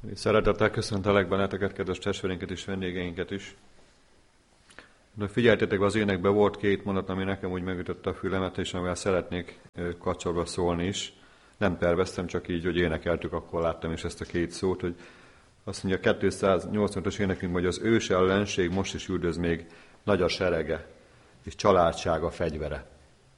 Szeretettel köszöntelek benneteket, kedves testvérénket és vendégeinket is. De figyeljetek, az énekben volt két mondat, ami nekem úgy megütötte a fülemet, és amivel szeretnék kapcsolatba szólni is. Nem terveztem, csak így, hogy énekeltük, akkor láttam is ezt a két szót, hogy azt mondja a 285-ös énekünkben, hogy az ős ellenség most is üldöz még nagy a serege, és családsága fegyvere.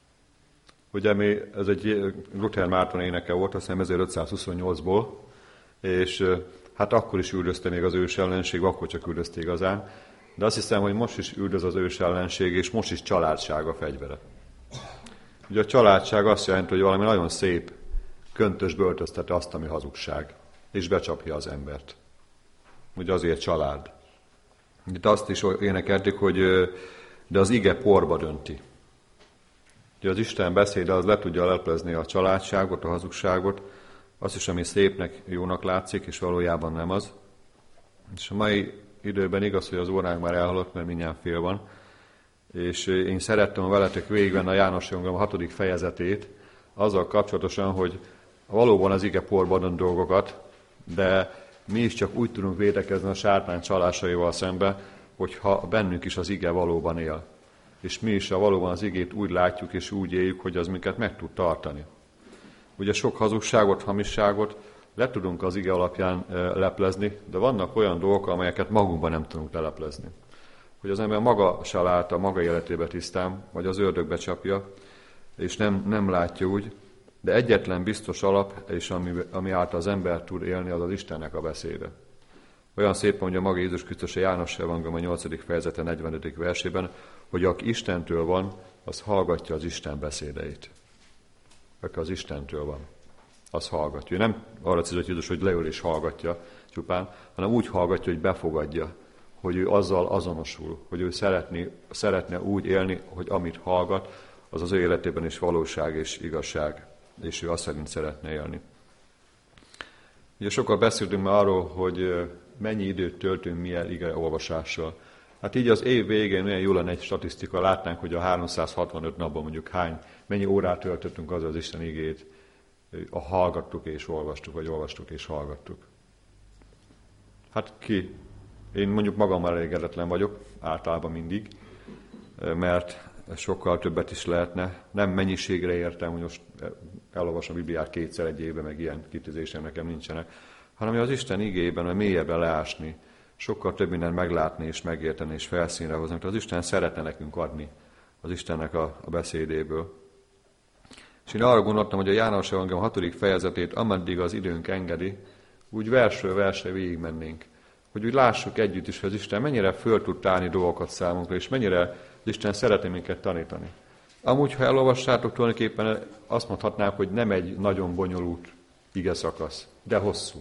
Ugye ez egy Luther Márton éneke volt, azt hiszem 1528-ból, és hát akkor is üldözte még az ős ellenség, akkor csak üldözte igazán, de azt hiszem, hogy most is üldöz az ős ellenség, és most is családság a fegyvere. Ugye a családság azt jelenti, hogy valami nagyon szép, köntösbe öltözteti azt, ami hazugság, és becsapja az embert. Ugye azért család. Itt azt is énekelték, hogy de az ige porba dönti. Ugye az Isten beszéde az le tudja leplezni a családságot, a hazugságot, azt is, ami szépnek, jónak látszik, és valójában nem az. És a mai időben igaz, hogy az óránk már elhaladt, mert mindjárt fél van, és én szerettem veletek végigvenni a János Evangélium 6. fejezetét, azzal kapcsolatosan, hogy valóban az ige porba dönt dolgokat, de mi is csak úgy tudunk védekezni a sátán csalásaival szembe, hogyha bennünk is az ige valóban él. És mi is valóban az igét úgy látjuk és úgy éljük, hogy az minket meg tud tartani. Ugye sok hazugságot, hamisságot le tudunk az ige alapján leplezni, de vannak olyan dolgok, amelyeket magunkban nem tudunk leleplezni. Hogy az ember maga se lát a maga életébe tisztán, vagy az ördögbe csapja, és nem látja úgy, de egyetlen biztos alap, és ami által az ember tud élni, az az Istennek a beszéde. Olyan szépen mondja maga Jézus Krisztus a János Evangélium a 8. fejezete 45. versében, hogy aki Istentől van, az hallgatja az Isten beszédeit. Aki az Istentől van, az hallgatja. Ő nem arra célozott Jézus, hogy leül és hallgatja csupán, hanem úgy hallgatja, hogy befogadja, hogy ő azzal azonosul, hogy ő szeretne úgy élni, hogy amit hallgat, az az ő életében is valóság és igazság, és ő azt szerint szeretne élni. Ugye sokkal beszéltünk már arról, hogy mennyi időt töltünk mi el ige olvasással. Hát így az év végén milyen jó lenne egy statisztika, látnánk, hogy a 365 napban mondjuk mennyi órát töltöttünk az Isten igét, hallgattuk és olvastuk, vagy olvastuk és hallgattuk. Hát ki? Én mondjuk magammal elégedetlen vagyok, általában mindig, mert sokkal többet is lehetne. Nem mennyiségre értem, hogy most elolvasom a Bibliát kétszer egy évben, meg ilyen kitűzésem nekem nincsenek, hanem az Isten igében, hogy mélyebbre leásni, sokkal több mindent meglátni és megérteni és felszínre hozni, amit az Isten szeretne nekünk adni az Istennek a beszédéből. És én arra gondoltam, hogy a János Evangélium 6. fejezetét, ameddig az időnk engedi, úgy versről versre végigmennénk. Hogy úgy lássuk együtt is, hogy az Isten mennyire föl tud tárni dolgokat számunkra, és mennyire az Isten szeretne minket tanítani. Amúgy, ha elolvassátok, tulajdonképpen azt mondhatnánk, hogy nem egy nagyon bonyolult ige szakasz, de hosszú.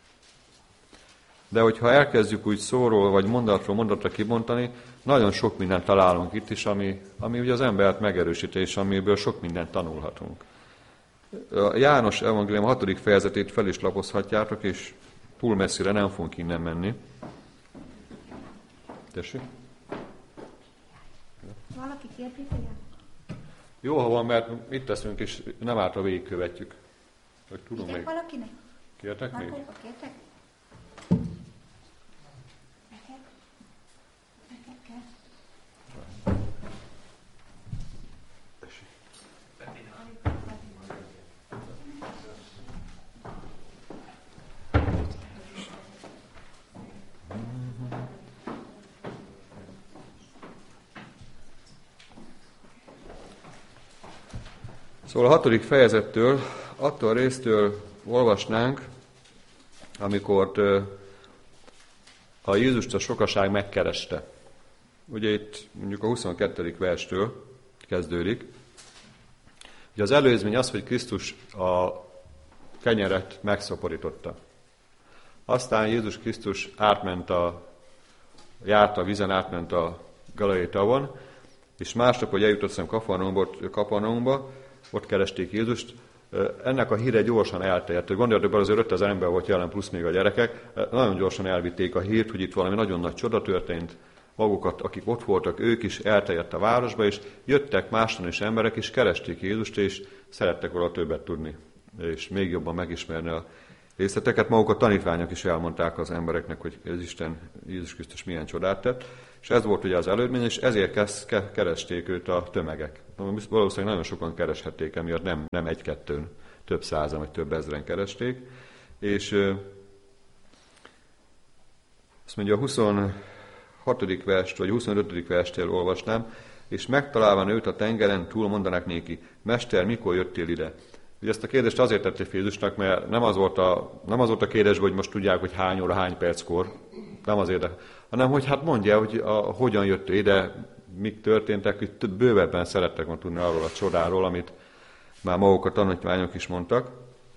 De hogyha elkezdjük úgy szóról, vagy mondatról mondatra kibontani, nagyon sok mindent találunk itt is, ami ugye az embert megerősíti, és amiből sok mindent tanulhatunk. A János Evangélium 6. fejezetét fel is lapozhatjátok, és túl messzire nem fogunk innen menni. Tessék? Valaki kérdezi? Jó, ha van, mert itt leszünk, és nem átra végigkövetjük. Hogy tudunk még. Valakinek? Kértek még? Kértek? Neked kell. Szóval a 6. fejezettől, attól a résztől olvasnánk, amikor a Jézust a sokaság megkereste. Ugye itt mondjuk a 22. verstől kezdődik. Ugye az előzmény az, hogy Krisztus a kenyeret megszaporította. Aztán Jézus Krisztus járt a vízen, átment a Galileai tavon, és másnap, hogy eljutott Kafarnaumba, ott keresték Jézust. Ennek a híre gyorsan elterjedt. Gondoljatok bele, azért 5000 ember volt jelen, plusz még a gyerekek. Nagyon gyorsan elvitték a hírt, hogy itt valami nagyon nagy csoda történt. Magukat, akik ott voltak, ők is elterjedt a városba, és jöttek máston is emberek, és keresték Jézust, és szerettek volna többet tudni, és még jobban megismerni részleteket. Maguk a tanítványok is elmondták az embereknek, hogy az Isten, Jézus Krisztus milyen csodát tett, és ez volt ugye az előzmény, és ezért keresték őt a tömegek. Valószínűleg nagyon sokan kereshették emiatt, nem egy-kettőn, több százan vagy több ezren keresték, és azt mondja, a 26. verst, vagy 25. verstől olvasnám, és megtalálva őt a tengeren túl mondanák néki, Mester, mikor jöttél ide? Ugye ezt a kérdést azért tették Jézusnak, mert nem az volt a kérdés, hogy most tudják, hogy hány óra, hány perckor, nem azért, hanem hogy hát mondja, hogy hogyan jöttél ide, mik történtek, hogy bővebben szerettek volna tudni arról a csodáról, amit már maguk a tanítványok is mondtak.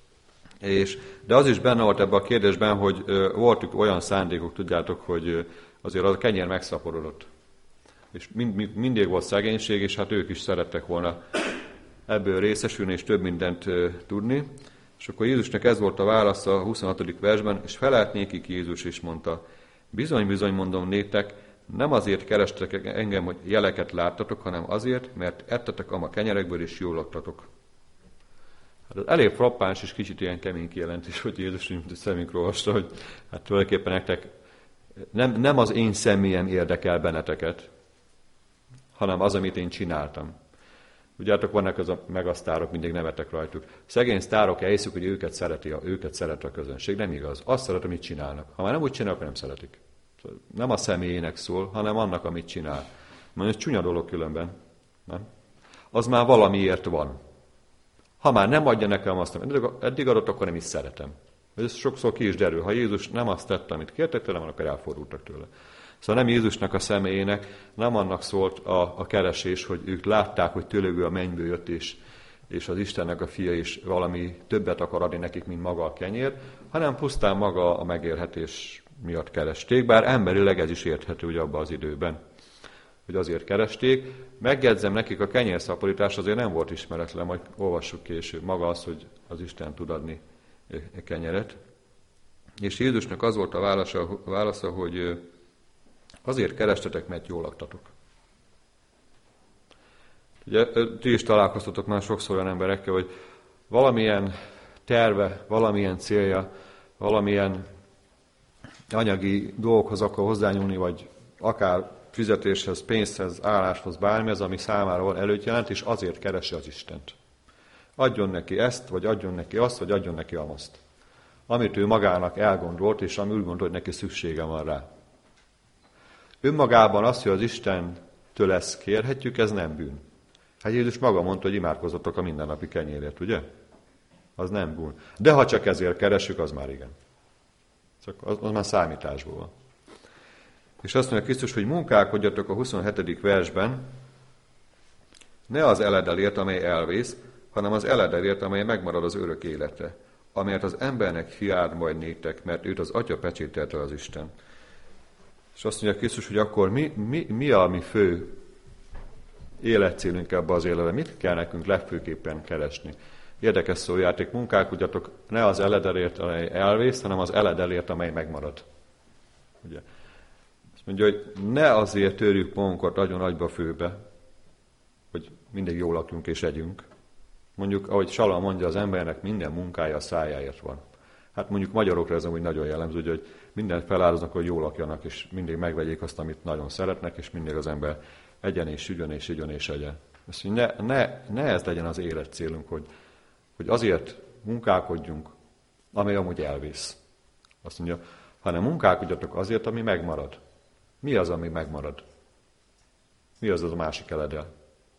De az is benne volt ebben a kérdésben, hogy voltak olyan szándékok, tudjátok, hogy azért a kenyér megszaporodott. És mindig volt szegénység, és hát ők is szerettek volna ebből részesülni, és több mindent tudni. És akkor Jézusnak ez volt a válasz a 26. versben, és felelt nékik Jézus, és mondta, bizony, bizony mondom néktek, nem azért kerestek engem, hogy jeleket láttatok, hanem azért, mert ettetek ama kenyerekből, és jól laktatok. Hát az elég frappáns, és kicsit ilyen kemény kijelentés, hogy Jézus mint a szemünkről olvasta, hogy hát tulajdonképpen nektek nem az én személyem érdekel benneteket, hanem az, amit én csináltam. Tudjátok, vannak az a megasztárok, mindig nevetek rajtuk. Szegény sztárok elhiszik, hogy őket szereti a közönség. Nem igaz. Azt szeret, amit csinálnak. Ha már nem úgy csinálnak, akkor nem szeretik. Nem a személyének szól, hanem annak, amit csinál. Mondjuk ez csúnya dolog különben. Nem? Az már valamiért van. Ha már nem adja nekem azt, amit eddig adott, akkor nem is szeretem. Ez sokszor ki is derül. Ha Jézus nem azt tette, amit kértek tőlem, akkor elfordultak tőle. Szóval nem Jézusnak a személyének, nem annak szólt a keresés, hogy ők látták, hogy tőlük a mennyből jött, és az Istennek a fia is valami többet akar adni nekik, mint maga a kenyér, hanem pusztán maga a megélhetés miatt keresték, bár emberileg ez is érthető ugye abban az időben, hogy azért keresték. Megjegyzem, nekik a kenyérszaporítás azért nem volt ismeretlen, majd olvassuk később maga az, hogy az Isten tud adni kenyeret. És Jézusnak az volt a válasza, hogy azért kerestetek, mert jól laktatok. Ugye, ti is találkoztatok már sokszor olyan emberekkel, hogy valamilyen terve, valamilyen célja, valamilyen anyagi dolgokhoz akar hozzányúlni, vagy akár fizetéshez, pénzhez, álláshoz, bármihez, ami számára van előtt jelent, és azért keresi az Istent. Adjon neki ezt, vagy adjon neki azt, vagy adjon neki amazt. Amit ő magának elgondolt, és ami úgy gondolt, hogy neki szüksége van rá. Önmagában azt, hogy az Istentől ezt kérhetjük, ez nem bűn. Hát Jézus maga mondta, hogy imádkozzatok a mindennapi kenyérért, ugye? Az nem bűn. De ha csak ezért keresünk, az már igen. Az már számításból van. És azt mondja Krisztus, hogy munkálkodjatok a 27. versben, ne az eledelért, amely elvész, hanem az eledelért, amely megmarad az örök életre, amelyet az embernek fiád majd néktek, mert őt az Atya pecsételte az Isten. És azt mondja Krisztus, hogy akkor mi a mi fő életcélünk ebbe az életben? Mit kell nekünk legfőképpen keresni? Érdekes szójáték, munkálkodjatok ne az eledelért, amely elvész, hanem az eledelért, amely megmarad. Ugye? Azt mondja, hogy ne azért törjük magunkat nagyon agyba főbe, hogy mindig jól lakjunk és együnk. Mondjuk, ahogy Salam mondja, az embernek minden munkája a szájáért van. Hát mondjuk magyarokra ez amúgy nagyon jellemző, hogy mindent feláldoznak, hogy jól lakjanak, és mindig megvegyék azt, amit nagyon szeretnek, és mindig az ember egyen és ügyön, és ügyön, és egyen. Azt mondja, ne ez legyen az élet célunk, hogy azért munkálkodjunk, amely amúgy elvész. Azt mondja, hanem munkálkodjatok azért, ami megmarad. Mi az, ami megmarad? Mi az a másik eledel?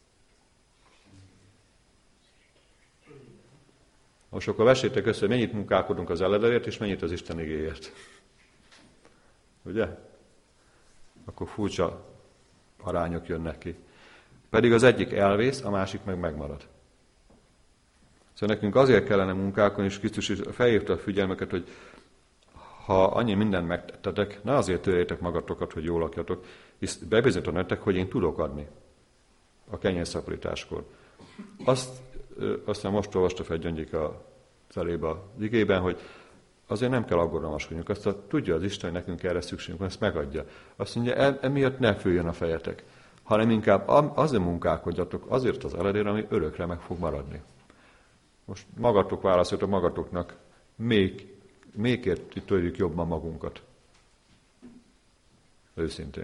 Most akkor vessétek össze, hogy mennyit munkálkodunk az eledelért, és mennyit az Isten igéért. Ugye? Akkor furcsa arányok jönnek ki. Pedig az egyik elvész, a másik meg megmarad. Szóval nekünk azért kellene munkálkodni, és Krisztus is felhívta a figyelmeket, hogy ha annyi mindent megtettetek, ne azért törjétek magatokat, hogy jól lakjatok, hisz bebizonyítom nektek, hogy én tudok adni a kenyérszaporításkor. Aztán most olvasta fel Gyöngyik az elébe az igében, hogy azért nem kell aggodalmaskodjunk. Azt tudja az Isten, hogy nekünk erre szükségünk van, ezt megadja. Azt mondja, emiatt ne főjön a fejetek, hanem inkább azért munkálkodjatok, azért az eledér, ami örökre meg fog maradni. Most magatok válaszoltok magatoknak, még miért törjük jobban magunkat? Őszintén.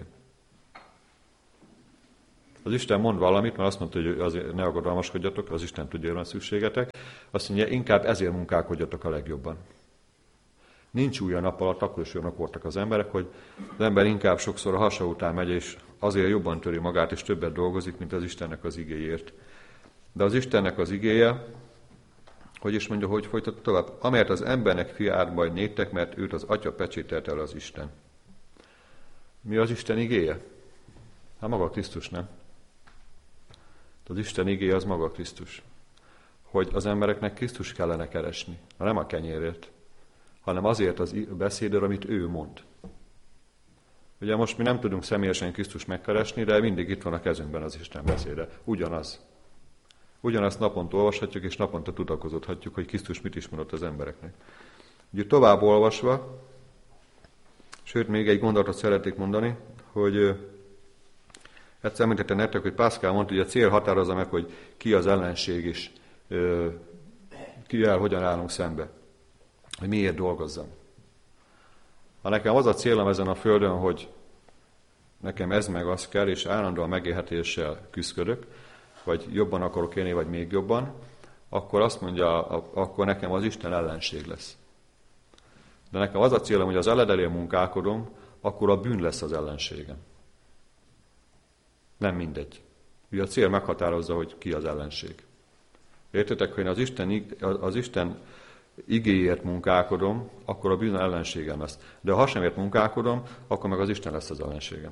Az Isten mond valamit, mert azt mondta, hogy azért ne aggodalmaskodjatok, az Isten tudja, hogy van szükségetek. Azt mondja, inkább ezért munkálkodjatok a legjobban. Nincs új a nap alatt, akkor is olyanok voltak az emberek, hogy az ember inkább sokszor a hasa után megy, és azért jobban töri magát, és többet dolgozik, mint az Istennek az igéjért. De az Istennek az igéje, hogy is mondja, hogy folytat tovább? Amelyet az embernek fia árt majd néktek, mert őt az Atya pecsételt el az Isten. Mi az Isten igéje? Hát maga Krisztus, nem? Az Isten igéje az maga Krisztus. Hogy az embereknek Krisztus kellene keresni, nem a kenyérért, hanem azért az beszédről, amit ő mond. Ugye most mi nem tudunk személyesen Krisztus megkeresni, de mindig itt van a kezünkben az Isten beszéde. Ugyanaz. Ugyanazt naponta olvashatjuk, és naponta tudakozódhatjuk, hogy Krisztus mit is mondott az embereknek. Ugye tovább olvasva, sőt, még egy gondolatot szeretnék mondani, hogy egyszer említettem nektek, hogy Pászkál mondta, hogy a cél határozza meg, hogy ki az ellenség, és kivel hogyan állunk szembe. Hogy miért dolgozzam. Ha nekem az a célom ezen a földön, hogy nekem ez meg az kell, és állandóan megélhetéssel küzdködök, vagy jobban akarok élni, vagy még jobban, akkor azt mondja, akkor nekem az Isten ellenség lesz. De nekem az a célom, hogy az eledelén munkálkodom, akkor a bűn lesz az ellenségem. Nem mindegy. Ugye a cél meghatározza, hogy ki az ellenség. Értitek, hogy az Isten igéért munkálkodom, akkor a bűn ellenségem lesz. De ha semért munkálkodom, akkor meg az Isten lesz az ellenségem.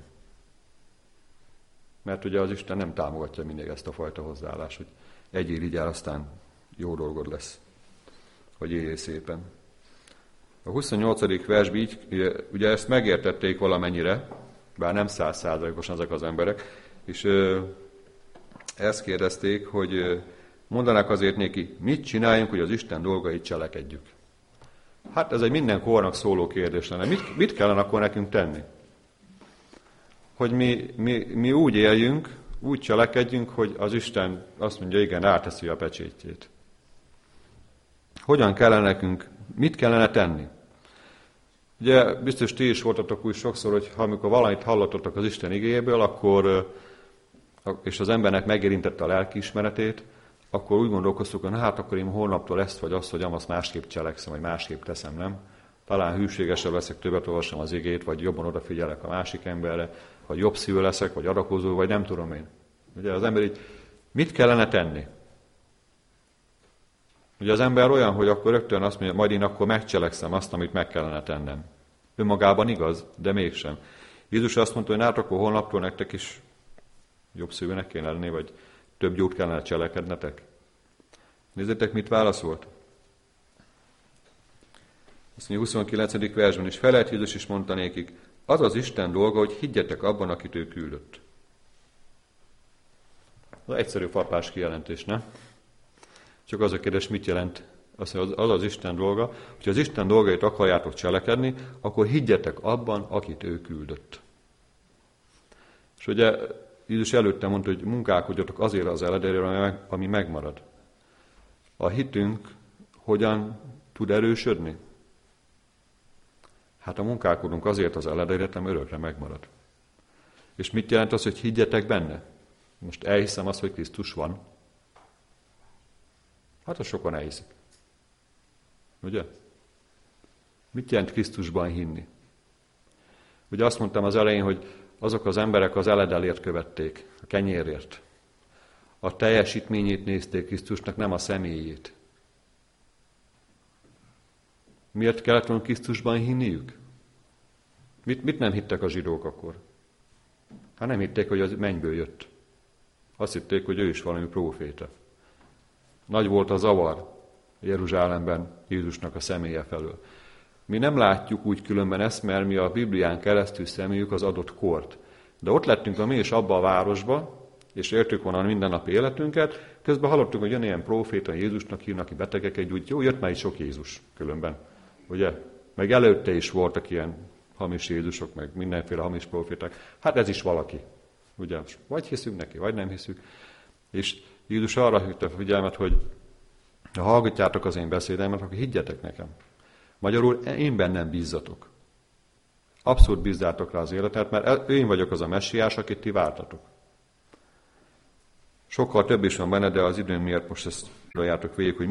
Mert ugye az Isten nem támogatja mindig ezt a fajta hozzáállást, hogy egyél így el, aztán jó dolgod lesz, hogy éljél szépen. A 28. versben így, ugye ezt megértették valamennyire, bár nem 100%-osan ezek az emberek, és ezt kérdezték, hogy mondanák azért néki, mit csináljunk, hogy az Isten dolgait cselekedjük. Hát ez egy minden kornak szóló kérdés lenne. Mit kellene akkor nekünk tenni? Hogy mi úgy éljünk, úgy cselekedjünk, hogy az Isten azt mondja, igen, áteszi a pecsétjét. Hogyan kellene nekünk, mit kellene tenni? Ugye biztos ti is voltatok úgy sokszor, hogy amikor valamit hallottatok az Isten igéjéből, akkor, és az embernek megérintette a lelkiismeretét, akkor úgy gondolkoztuk, hogy hát akkor én holnaptól ezt vagy azt, hogy azt másképp cselekszem, vagy másképp teszem, nem? Talán hűségesebb leszek, többet olvasom az igét, vagy jobban odafigyelek a másik emberre, vagy jobb szívű leszek, vagy adakozó, vagy nem tudom én. Ugye az ember így, mit kellene tenni? Ugye az ember olyan, hogy akkor rögtön azt mondja, majd én akkor megcselekszem azt, amit meg kellene tennem. Önmagában igaz, de mégsem. Jézus azt mondta, hogy hát akkor holnaptól nektek is jobb szívűnek kéne lenni, vagy több jót kellene cselekednetek. Nézzétek, mit válaszolt. Azt mondja, 29. versben is felelt Jézus is mondta nékik, az az Isten dolga, hogy higgyetek abban, akit ő küldött. Az egyszerű papás kijelentés, nem? Csak az a kérdés, mit jelent? Azt mondja, az az Isten dolga, hogyha az Isten dolgait akarjátok cselekedni, akkor higgyetek abban, akit ő küldött. És ugye Jézus előtte mondta, hogy munkálkodjatok azért az eledéről, ami megmarad. A hitünk hogyan tud erősödni? Hát a munkálkodunk azért az eledéret, ami örökre megmarad. És mit jelent az, hogy higgyetek benne? Most elhiszem azt, hogy Krisztus van. Hát azt sokan elhiszik. Ugye? Mit jelent Krisztusban hinni? Ugye azt mondtam az elején, hogy azok az emberek az eledelért követték, a kenyérért. A teljesítményét nézték Krisztusnak, nem a személyét. Miért kellett volna Krisztusban hinniük? Mit nem hittek a zsidók akkor? Hát nem hitték, hogy az mennyből jött. Azt hitték, hogy ő is valami próféta. Nagy volt a zavar Jeruzsálemben Jézusnak a személye felől. Mi nem látjuk úgy különben ezt, mert mi a Biblián keresztül szemléljük az adott kort. De ott lettünk mi is abba a városba, és értük volna a mindennapi életünket, közben hallottunk, hogy jön ilyen próféta, Jézusnak hívnak ki betegeket, úgy jó, jött már is sok Jézus különben. Ugye? Meg előtte is voltak ilyen hamis Jézusok, meg mindenféle hamis próféták. Hát ez is valaki. Ugye? Vagy hiszünk neki, vagy nem hiszük. És Jézus arra hívta a figyelmet, hogy ha hallgatjátok az én beszédemet, akkor higgyetek nekem. Magyarul én bennem bízzatok. Abszolút bízzátok rá az életet, mert én vagyok az a messiás, akit ti vártatok. Sokkal több is van benne, de az időm miatt most ezt gondoljátok végig, hogy